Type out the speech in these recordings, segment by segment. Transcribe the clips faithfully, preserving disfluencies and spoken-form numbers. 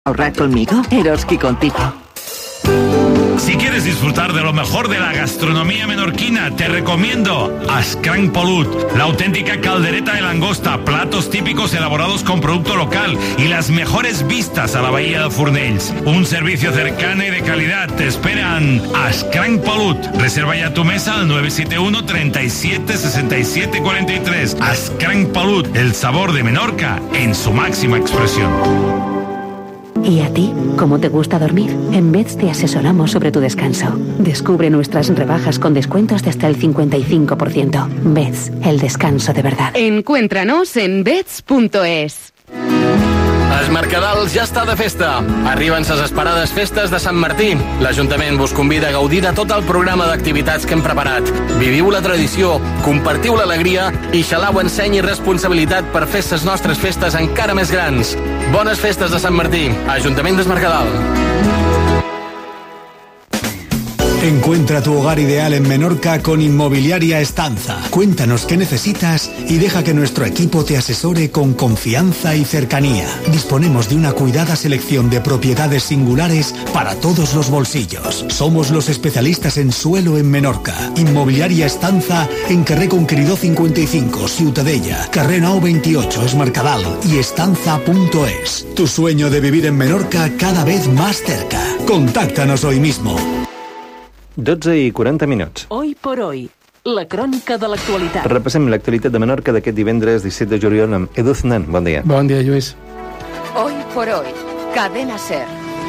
Ahorrar conmigo, Eroski contigo. Si quieres disfrutar de lo mejor de la gastronomía menorquina, te recomiendo Ascranc Polut, la auténtica caldereta de langosta, platos típicos elaborados con producto local y las mejores vistas a la bahía de Fornells. Un servicio cercano y de calidad te esperan Ascranc Polut. Reserva ya tu mesa al nueve siete uno, treinta y siete, sesenta y siete, cuarenta y tres. Ascranc Polut, el sabor de Menorca en su máxima expresión. ¿Y a ti? ¿Cómo te gusta dormir? En Beds te asesoramos sobre tu descanso. Descubre nuestras rebajas con descuentos de hasta el cincuenta y cinco por ciento. Beds, el descanso de verdad. Encuéntranos en beds punto es. Es Mercadal ja està de festa. Arriben ses esperades festes de Sant Martí. L'Ajuntament vos convida a gaudir de tot el programa d'activitats que hem preparat. Viviu la tradició, compartiu l'alegria i xalau enseny i responsabilitat per fer ses nostres festes encara més grans. Bones festes de Sant Martí. Ajuntament de Mercadal. Encuentra tu hogar ideal en Menorca con Inmobiliaria Estanza. Cuéntanos qué necesitas y deja que nuestro equipo te asesore con confianza y cercanía. Disponemos de una cuidada selección de propiedades singulares para todos los bolsillos. Somos los especialistas en suelo en Menorca. Inmobiliaria Estanza en Carrer Conqueridor cincuenta y cinco, Ciutadella, Carrer nou veintiocho, Es Mercadal y estanza punto es. Tu sueño de vivir en Menorca cada vez más cerca. Contáctanos hoy mismo. dotze i quaranta minuts. Hoy por hoy, la crònica de l'actualitat. Repassem l'actualitat de Menorca d'aquest divendres disset de juliol amb Edu Znan. Bon dia. Bon dia, Lluís. Hoy por hoy, Cadena Ser.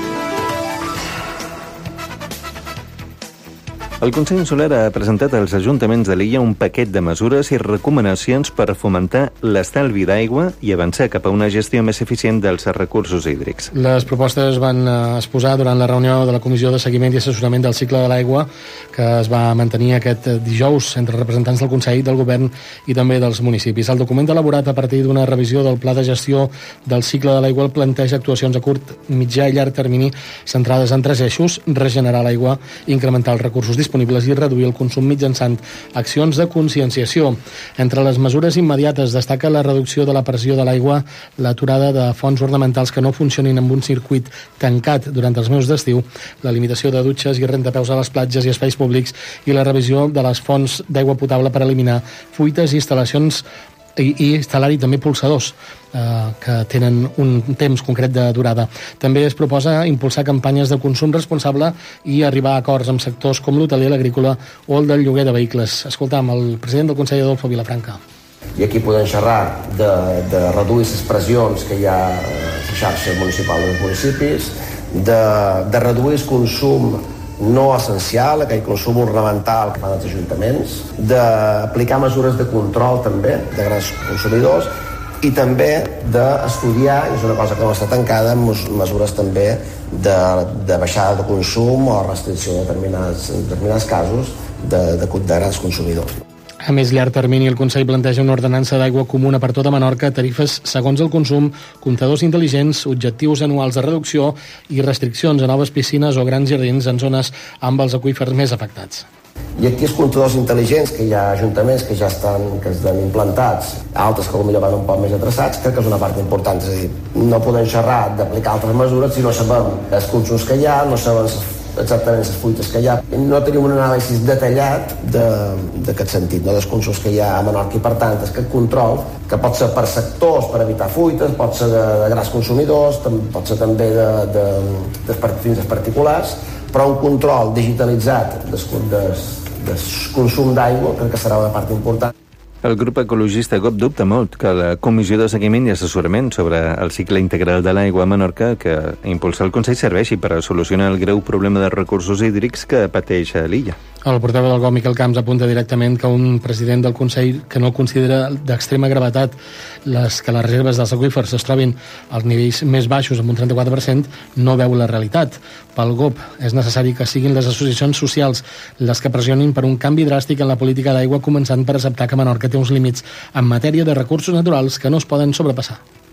El Consell Insular ha presentat als ajuntaments de l'illa un paquet de mesures i recomanacions per fomentar l'estalvi d'aigua i avançar cap a una gestió més eficient dels recursos hídrics. Les propostes van exposar durant la reunió de la Comissió de Seguiment i Assessorament del Cicle de l'Aigua, que es va mantenir aquest dijous entre representants del Consell, del Govern i també dels municipis. El document elaborat a partir d'una revisió del Pla de Gestió del Cicle de l'Aigua planteja actuacions a curt, mitjà i llarg termini centrades en tres eixos: regenerar l'aigua, incrementar els recursos disponibles i reduir el consum mitjançant accions de conscienciació. Entre les mesures immediates destaca la reducció de la pressió de l'aigua, l'aturada de fonts ornamentals que no funcionin amb un circuit tancat durant els mesos d'estiu, la limitació de dutxes i rentapeus a les platges i espais públics i la revisió de les fonts d'aigua potable per eliminar fuites i instal·lacions i, i instal·lar-hi també pulsadors eh, que tenen un temps concret de durada. També es proposa impulsar campanyes de consum responsable i arribar a acords amb sectors com l'hoteler, l'agrícola o el del lloguer de vehicles. Escoltam el president del Consell, Adolfo Vilafranca. I aquí podem xerrar de, de reduir les pressions que hi ha a la xarxa municipal dels municipis, de, de reduir el consum no essencial, aquell consum ornamental que fan els ajuntaments, d'aplicar mesures de control també de grans consumidors i també d'estudiar, i és una cosa que no està tancada, mesures també de, de baixada de consum o restricció de determinats, en determinats casos de, de, de grans consumidors. A més llarg termini, el Consell planteja una ordenança d'aigua comuna per tota Menorca, tarifes segons el consum, comptadors intel·ligents, objectius anuals de reducció i restriccions a noves piscines o grans jardins en zones amb els aqüífers més afectats. I aquí els comptadors intel·ligents, que hi ha ajuntaments que ja estan, que estan implantats, altres que potser van un poc més atreçats, crec que és una part important. És a dir, no podem xerrar d'aplicar altres mesures si no sabem els consums que hi ha, no sabem exactament les fuites que hi ha. No tenim un anàlisi detallat d'aquest sentit, no? Dels consums que hi ha a Menorca, i per tant aquest control, que pot ser per sectors per evitar fuites, pot ser de, de grans consumidors, pot ser també de, de, de, de fins als particulars, però un control digitalitzat del, del, del consum d'aigua crec que serà una part important. El grup ecologista G O P dubta molt que la Comissió de Seguiment i Assessorament sobre el cicle integral de l'aigua a Menorca que impulsa el Consell serveixi per a solucionar el greu problema de recursos hídrics que pateix a l'illa. El portaveu del G O P, Miquel Camps, apunta directament que un president del Consell que no considera d'extrema gravetat les, que les reserves dels aqüífers es trobin als nivells més baixos, amb un trenta-quatre per cent, no veu la realitat. Pel G O P és necessari que siguin les associacions socials les que pressionin per un canvi dràstic en la política d'aigua, començant per acceptar que Menorca té uns límits en matèria de recursos naturals que no es poden sobrepassar.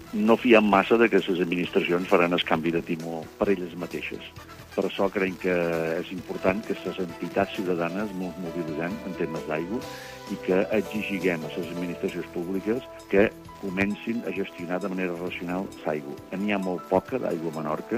no fiem massa de que les administracions faran el canvi de timó per elles mateixes. Per això crec que és important que les entitats ciutadanes ens mobilitzem en temes d'aigua i que exigiguem a les administracions públiques que comencin a gestionar de manera racional l'aigua. N'hi ha molt poca d'aigua a Menorca